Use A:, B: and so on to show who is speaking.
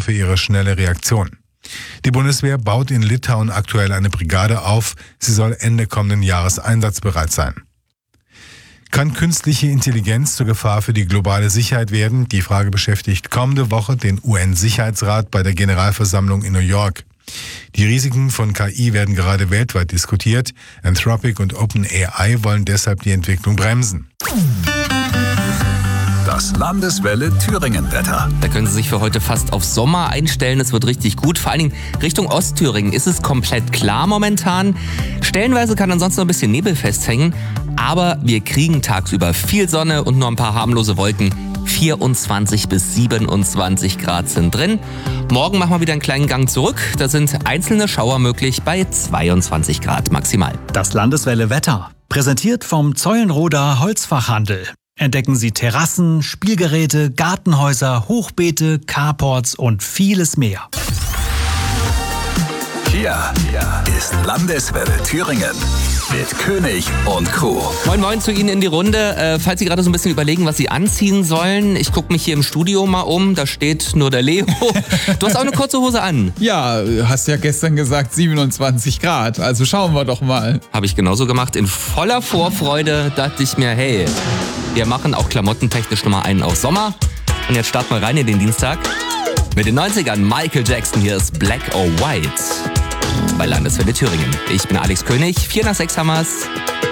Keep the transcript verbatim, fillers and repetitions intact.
A: für ihre schnelle Reaktion. Die Bundeswehr baut in Litauen aktuell eine Brigade auf. Sie soll Ende kommenden Jahres einsatzbereit sein. Kann künstliche Intelligenz zur Gefahr für die globale Sicherheit werden? Die Frage beschäftigt kommende Woche den U N-Sicherheitsrat bei der Generalversammlung in New York. Die Risiken von K I werden gerade weltweit diskutiert. Anthropic und OpenAI wollen deshalb die Entwicklung bremsen.
B: Das Landeswelle Thüringen-Wetter.
C: Da können Sie sich für heute fast auf Sommer einstellen. Es wird richtig gut. Vor allen Dingen Richtung Ostthüringen ist es komplett klar momentan. Stellenweise kann ansonsten noch ein bisschen Nebel festhängen. Aber wir kriegen tagsüber viel Sonne und nur ein paar harmlose Wolken. vierundzwanzig bis siebenundzwanzig Grad sind drin. Morgen machen wir wieder einen kleinen Gang zurück. Da sind einzelne Schauer möglich bei zweiundzwanzig Grad maximal.
D: Das Landeswelle Wetter. Präsentiert vom Zeulenroda Holzfachhandel. Entdecken Sie Terrassen, Spielgeräte, Gartenhäuser, Hochbeete, Carports und vieles mehr.
B: Hier, hier ist Landeswelle Thüringen mit König und Co.
C: Moin Moin zu Ihnen in die Runde. Äh, falls Sie gerade so ein bisschen überlegen, was Sie anziehen sollen, ich gucke mich hier im Studio mal um, da steht nur der Leo. Du hast auch eine kurze Hose an.
E: Ja, hast ja gestern gesagt siebenundzwanzig Grad, also schauen wir doch mal.
C: Habe ich genauso gemacht. In voller Vorfreude dachte ich mir, hey, wir machen auch klamottentechnisch nochmal einen auf Sommer. Und jetzt starten wir rein in den Dienstag. Mit den neunzigern Michael Jackson, hier ist Black or White bei Landeswelle Thüringen. Ich bin Alex König, vier nach sechs haben wir's.